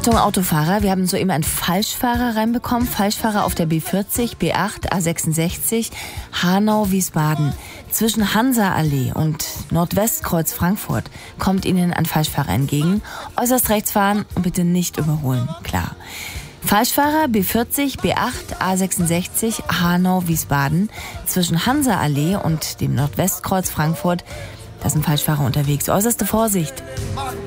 Achtung Autofahrer, wir haben soeben einen Falschfahrer reinbekommen. Falschfahrer auf der B40, B8, A66, Hanau-Wiesbaden. Zwischen Hansa-Allee und Nordwestkreuz Frankfurt kommt Ihnen ein Falschfahrer entgegen. Äußerst rechts fahren und bitte nicht überholen, klar. Falschfahrer B40, B8, A66, Hanau-Wiesbaden. Zwischen Hansa-Allee und dem Nordwestkreuz Frankfurt, da sind Falschfahrer unterwegs. Äußerste Vorsicht.